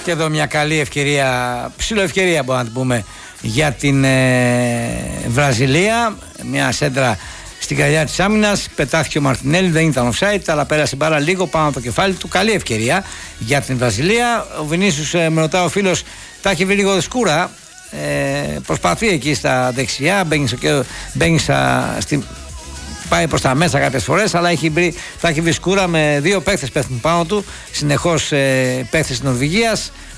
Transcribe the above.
Και εδώ μια καλή ευκαιρία, ψιλοευκαιρία μπορούμε να την πούμε, για την Βραζιλία. Μια σέντρα στην καρδιά της άμυνας. Πετάθηκε ο Μαρτινέλη, δεν ήταν offside, αλλά πέρασε μπάρα λίγο πάνω από το κεφάλι του. Καλή ευκαιρία για την Βραζιλία. Ο Βινίσιους, με ρωτά ο φίλος, τα έχει βρει λίγο σκούρα. Προσπαθεί εκεί στα δεξιά, πάει προς τα μέσα κάποιες φορές, αλλά τα έχει βρει σκούρα με δύο παίχτες πέφτουν πάνω του. Συνεχώς παίχτες της Νορβηγίας.